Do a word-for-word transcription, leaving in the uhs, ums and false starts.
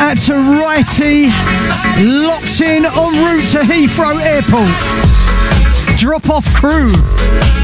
out to Righty, locked in en route to Heathrow Airport. Drop off crew.